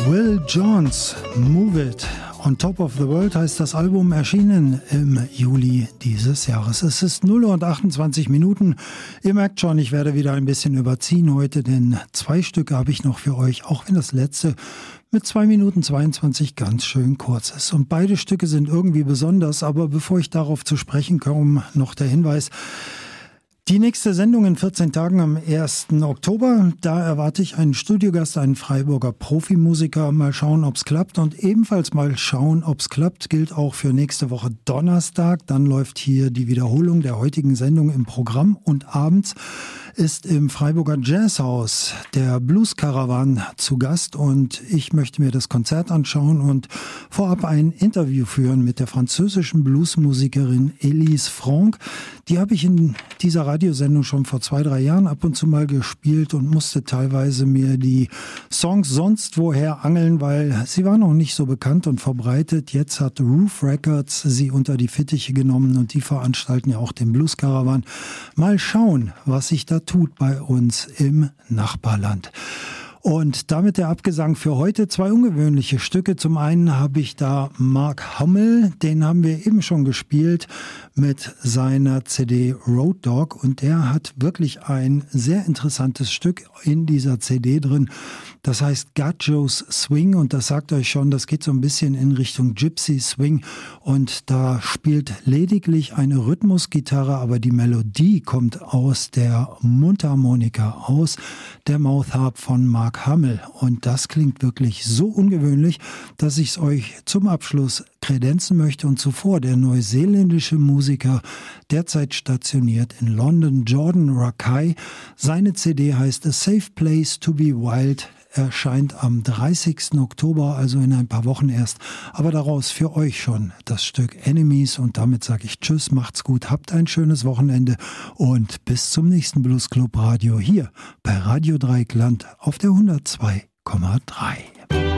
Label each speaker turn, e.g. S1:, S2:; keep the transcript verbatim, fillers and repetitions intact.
S1: Will Jones, Move It. On Top of the World heißt das Album, erschienen im Juli dieses Jahres. Es ist null Uhr und achtundzwanzig Minuten. Ihr merkt schon, ich werde wieder ein bisschen überziehen heute, denn zwei Stücke habe ich noch für euch, auch wenn das letzte mit zwei Minuten zweiundzwanzig ganz schön kurz ist. Und beide Stücke sind irgendwie besonders, aber bevor ich darauf zu sprechen komme, noch der Hinweis: Die nächste Sendung in vierzehn Tagen am ersten Oktober, da erwarte ich einen Studiogast, einen Freiburger Profimusiker. Mal schauen, ob es klappt, und ebenfalls mal schauen, ob es klappt, gilt auch für nächste Woche Donnerstag. Dann läuft hier die Wiederholung der heutigen Sendung im Programm, und abends ist im Freiburger Jazzhaus der Blues Caravan zu Gast, und ich möchte mir das Konzert anschauen und vorab ein Interview führen mit der französischen Bluesmusikerin Elise Franck. Die habe ich in dieser Radiosendung schon vor zwei, drei Jahren ab und zu mal gespielt und musste teilweise mir die Songs sonst woher angeln, weil sie war noch nicht so bekannt und verbreitet. Jetzt hat Roof Records sie unter die Fittiche genommen, und die veranstalten ja auch den Blues Caravan. Mal schauen, was sich da tut bei uns im Nachbarland. Und damit der Abgesang für heute. Zwei ungewöhnliche Stücke. Zum einen habe ich da Mark Hamill, den haben wir eben schon gespielt mit seiner C D Road Dog, und der hat wirklich ein sehr interessantes Stück in dieser C D drin. Das heißt Gagos Swing, und das sagt euch schon, das geht so ein bisschen in Richtung Gypsy Swing, und da spielt lediglich eine Rhythmusgitarre, aber die Melodie kommt aus der Mundharmonika, aus der Mouth Harp von Mark Hamill, und das klingt wirklich so ungewöhnlich, dass ich es euch zum Abschluss kredenzen möchte. Und zuvor der neuseeländische Musiker, derzeit stationiert in London, Jordan Rakei. Seine C D heißt A Safe Place to be Wild, erscheint am dreißigsten Oktober, also in ein paar Wochen erst. Aber daraus für euch schon das Stück Enemies, und damit sage ich Tschüss, macht's gut, habt ein schönes Wochenende und bis zum nächsten Blues Club Radio hier bei Radio Dreieckland auf der hundertzwei Komma drei.